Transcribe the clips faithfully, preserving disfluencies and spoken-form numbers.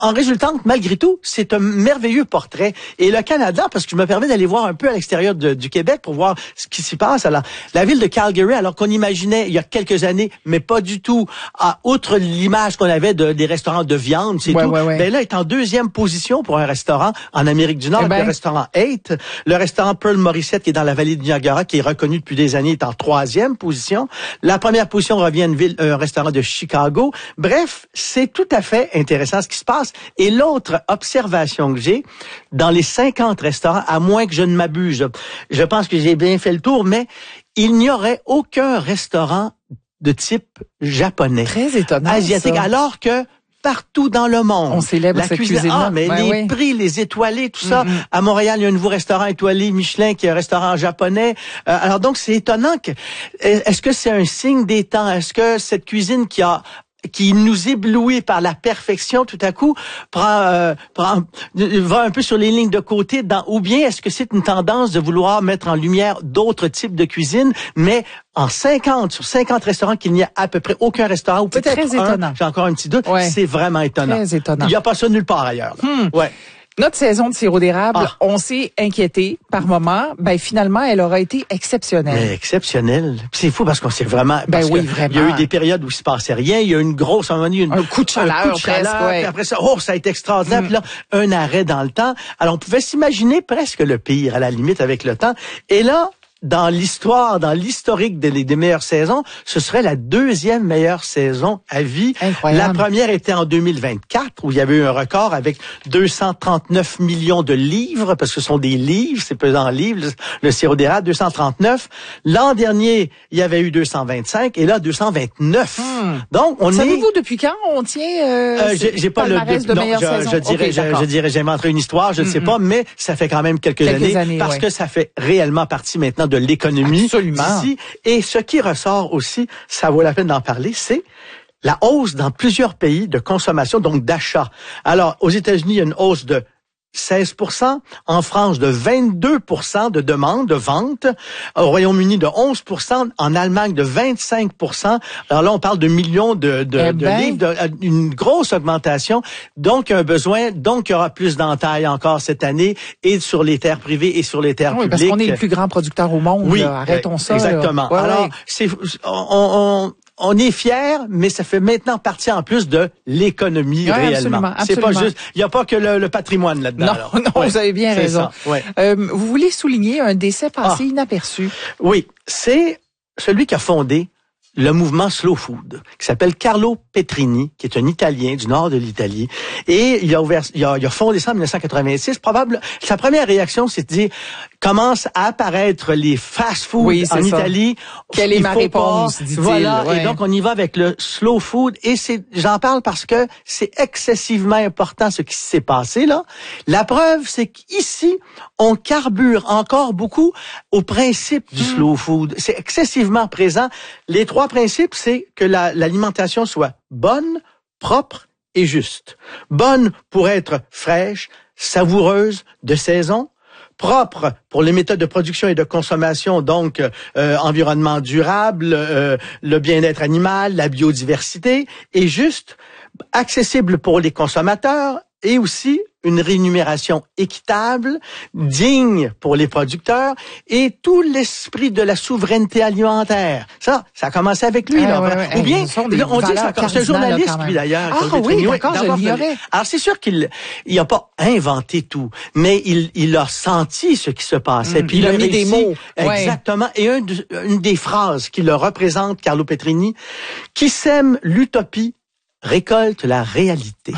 en résultante, malgré tout, c'est un merveilleux portrait. Et le Canada, parce que je me permets d'aller voir un peu à l'extérieur de, du Québec pour voir ce qui s'y passe. Alors, la ville de Calgary, alors qu'on imaginait il y a quelques années, mais pas du tout, à, outre l'image qu'on avait de, des restaurants de viande, c'est ouais, tout, ouais, ouais. ben là, est en deuxième position pour un restaurant en Amérique du Nord, eh ben. le restaurant Eight. Le restaurant Pearl Morissette, qui est dans la vallée de Niagara, qui est reconnu depuis des années, est en troisième position. La première position revient à une ville, un restaurant de Chicago. Bref, c'est tout à fait intéressant ce qui se passe. Et l'autre observation que j'ai, dans les cinquante restaurants, à moins que je ne m'abuse, je pense que j'ai bien fait le tour, mais il n'y aurait aucun restaurant de type japonais. Très étonnant, asiatique, ça. Alors que partout dans le monde. On célèbre la cette cuisine. cuisine-là. Ah, mais ben les oui. prix, les étoilés, tout ça. Mm-hmm. À Montréal, il y a un nouveau restaurant étoilé Michelin qui est un restaurant japonais. Euh, alors donc, c'est étonnant que, est-ce que c'est un signe des temps? Est-ce que cette cuisine qui a qui nous éblouit par la perfection, tout à coup, prend, euh, prend, va un peu sur les lignes de côté, dans, ou bien est-ce que c'est une tendance de vouloir mettre en lumière d'autres types de cuisine, mais en cinquante, sur cinquante restaurants, qu'il n'y a à peu près aucun restaurant, ou peut-être très étonnant. un, j'ai encore un petit doute, ouais. c'est vraiment étonnant. Très étonnant. Il n'y a pas ça nulle part ailleurs. Hmm. Ouais. Notre saison de sirop d'érable, ah. on s'est inquiété par moment. Ben finalement, elle aura été exceptionnelle. Mais exceptionnelle. C'est fou parce qu'on s'est vraiment. Ben oui, que vraiment. Il y a eu des périodes où il se passait rien. Il y a eu une grosse, à un moment donné, une, un coup de chaleur, un coup de chaleur presque. Ouais. Puis après ça, oh, ça a été extraordinaire. Mm. Puis là, un arrêt dans le temps. Alors, on pouvait s'imaginer presque le pire à la limite avec le temps. Et là, dans l'histoire, dans l'historique des, des meilleures saisons, ce serait la deuxième meilleure saison à vie. Incroyable. La première était en deux mille vingt-quatre, où il y avait eu un record avec deux cent trente-neuf millions de livres, parce que ce sont des livres, c'est pesant en livres, le, le sirop d'érable, deux cent trente-neuf. L'an dernier, il y avait eu deux cent vingt-cinq, et là, deux cent vingt-neuf. Hmm. Donc, on Savez-vous est... Savez-vous depuis quand on tient euh, euh, j'ai, j'ai pas le de non, meilleure je, saison? je dirais, okay, je, je dirais, j'inventerai une histoire, je ne mm-hmm. sais pas, mais ça fait quand même quelques, quelques années, années, parce ouais. que ça fait réellement partie maintenant de l'économie Absolument. d'ici. Et ce qui ressort aussi, ça vaut la peine d'en parler, c'est la hausse dans plusieurs pays de consommation, donc d'achat. Alors, aux États-Unis, il y a une hausse de seize pour cent, en France de vingt-deux pour cent de demandes, de ventes, au Royaume-Uni de onze pour cent, en Allemagne de vingt-cinq pour cent. Alors là, on parle de millions de, de, eh de ben. livres, de, une grosse augmentation. Donc, un besoin, donc il y aura plus d'entailles encore cette année, et sur les terres privées et sur les terres oui, publiques. Parce qu'on est le plus grand producteur au monde. Oui, là. Arrêtons ça. Exactement. Ouais, Alors, ouais. c'est, on, on On est fiers, mais ça fait maintenant partie en plus de l'économie ouais, réellement. Absolument, c'est absolument. pas juste, il n'y a pas que le, le patrimoine là-dedans. Non, alors. non, ouais, vous avez bien raison. Ouais. Euh, vous voulez souligner un décès passé ah. inaperçu? Oui, c'est celui qui a fondé le mouvement Slow Food, qui s'appelle Carlo Petrini, qui est un Italien du nord de l'Italie. Et il a ouvert, il a, il a fondé ça en dix-neuf cent quatre-vingt-six. Probable, sa première réaction, c'est de dire, commence à apparaître les fast-food oui, en ça. Italie. Quelle est ma réponse, dit-il. Voilà. Ouais. Et donc, on y va avec le slow food. Et c'est, j'en parle parce que c'est excessivement important ce qui s'est passé là. La preuve, c'est qu'ici, on carbure encore beaucoup au principe du mmh. slow food. C'est excessivement présent. Les trois principes, c'est que la, l'alimentation soit bonne, propre et juste. Bonne pour être fraîche, savoureuse, de saison. Propre pour les méthodes de production et de consommation, donc euh, environnement durable, euh, le bien-être animal, la biodiversité. Et juste, accessible pour les consommateurs et aussi une rémunération équitable, digne pour les producteurs et tout l'esprit de la souveraineté alimentaire. Ça, ça a commencé avec lui. Ah, là. ouais, ouais. Ou bien, là, on dit que ça, c'est un journaliste, là, lui, d'ailleurs. Ah oui, d'accord, je l'ignorais. Alors, c'est sûr qu'il il a pas inventé tout, mais il, il a senti ce qui se passait. Mmh, puis il, il a mis réussi, des mots. Exactement. Ouais. Et un de, une des phrases qui le représente, Carlo Petrini, qui sème l'utopie récolte la réalité.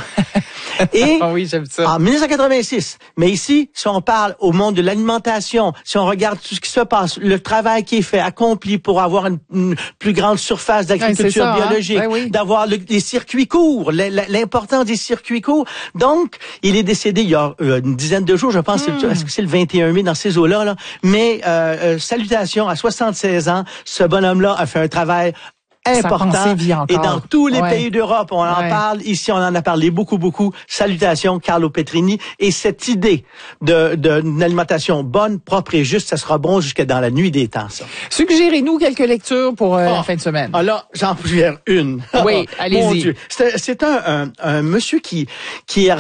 Et oh oui, j'aime ça. En dix-neuf cent quatre-vingt-six, mais ici, si on parle au monde de l'alimentation, si on regarde tout ce qui se passe, le travail qui est fait, accompli pour avoir une, une plus grande surface d'agriculture ouais, ça, biologique, hein? ouais, oui. d'avoir le, les circuits courts, l'importance des circuits courts. Donc, il est décédé il y a euh, une dizaine de jours, je pense, hmm. est-ce que c'est le vingt et un mai dans ces eaux-là, là? Mais euh, euh, salutations, à soixante-seize ans, ce bonhomme-là a fait un travail important. Et dans tous les ouais. pays d'Europe, on en ouais. parle. Ici, on en a parlé beaucoup, beaucoup. Salutations, Carlo Petrini. Et cette idée de, de d'une alimentation bonne, propre et juste, ça sera bon jusqu'à dans la nuit des temps, ça. Suggérez-nous quelques lectures pour euh, oh. la fin de semaine. Alors, j'en suggère une. Oui, allez-y. Mon Dieu. C'est, c'est un, un, un monsieur qui, qui est